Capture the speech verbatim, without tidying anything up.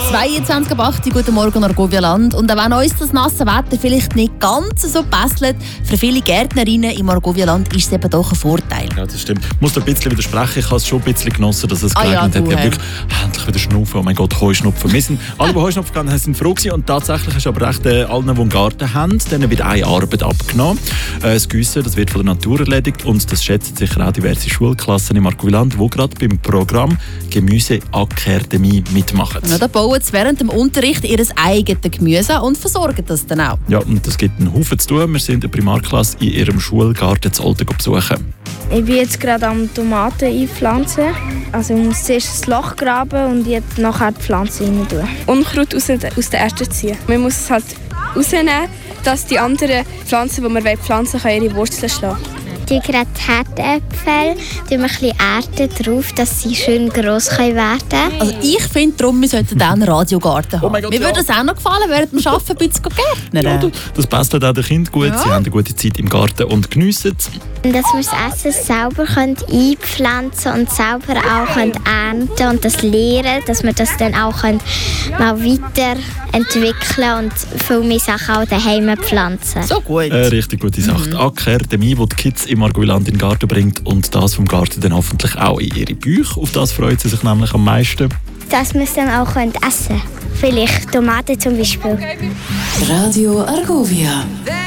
zweiundzwanzig ab acht, guten Morgen Argovia-Land. Und auch wenn uns das nasse Wetter vielleicht nicht ganz so passelt, für viele Gärtnerinnen im Argovia-Land ist es eben doch ein Vorteil. Ja, das stimmt. Ich muss dir ein bisschen widersprechen. Ich habe es schon ein bisschen genossen, dass es ah, geregnet ja, hat. Ich habe hey. wirklich endlich wieder Schnupfen. Oh mein Gott, Heuschnupfen. Wir sind, alle, die Heuschnupfen hatten, sind froh gewesen. Und tatsächlich ist aber recht äh, allen, die einen Garten haben, denen wird eine Arbeit abgenommen. Äh, das Gießen, das wird von der Natur erledigt. Und das schätzen sicher auch diverse Schulklassen im Argovia-Land, die gerade beim Programm Gemüseakademie mitmachen. Ja, da bauen sie während dem Unterricht ihr eigenes Gemüse und versorgen das dann auch. Ja, und das gibt einen Haufen zu tun. Wir sind eine Primarklasse in ihrem Schulgarten zu Olten besuchen. Ich bin jetzt gerade am Tomaten einpflanzen. Also ich muss zuerst ein Loch graben und jetzt nachher die Pflanze rein tun. Unkraut aus der, aus der Erde ziehen. Man muss es halt rausnehmen, dass die anderen Pflanzen, die man pflanzen will, ihre Wurzeln schlagen. Die gerade Herdäpfel, tun wir ein bisschen Erde drauf, dass sie schön gross werden können. Also ich finde darum, wir sollten auch einen Radiogarten haben. Oh mein Gott, Mir ja. würde das auch noch gefallen, während dem Arbeiten ein bisschen gärtnern. Ja, das passt auch den Kindern gut. Ja. Sie haben eine gute Zeit im Garten und geniessen es. Dass wir das Essen selber einpflanzen und selber auch ernten können und das lernen, dass wir das dann auch mal weiterentwickeln und viel mehr Sachen auch daheim pflanzen. So gut. Eine richtig gute Sache. Die Akademie, die die Kids im Argovia-Land in den Garten bringt und das vom Garten dann hoffentlich auch in ihre Bücher. Auf das freut sie sich nämlich am meisten. Dass wir es dann auch essen können. Vielleicht Tomaten zum Beispiel. Radio Argovia.